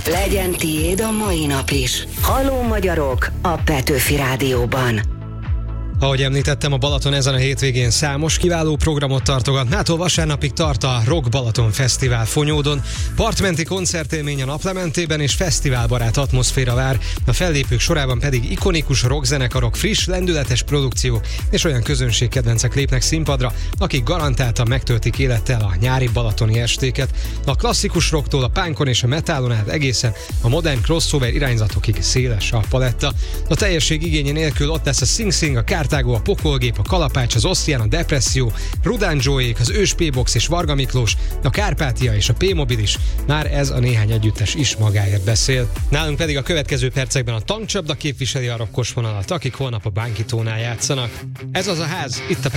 Legyen tiéd a mai nap is. Halló magyarok a Petőfi Rádióban. Ahogy említettem, a Balaton ezen a hétvégén számos kiváló programot tartogat. Mától vasárnapig tart a Rock Balaton Fesztivál Fonyódon, partmenti koncertélmény a Naplementében és fesztiválbarát atmoszféra vár. A fellépők sorában pedig ikonikus rockzenekarok, friss, lendületes produkciók és olyan közönségkedvencek lépnek színpadra, akik garantáltan megtöltik élettel a nyári balatoni estéket. A klasszikus rocktól a punkon és a metalon át egészen a modern crossover irányzatokig széles a paletta. A teljesség igénye nélkül ott lesz a Sing Sing, a Kártágó, a Pokolgép, a Kalapács, az Osztián, a Depresszió, Rudán Joék, az Ős P-Box és Varga Miklós, a Kárpátia és a P-Mobil is. Már ez a néhány együttes is magáért beszél. Nálunk pedig a következő percekben a Tankcsapda képviseli a rokkos vonalat, akik holnap a Bánkitónál játszanak. Ez az a ház, itt a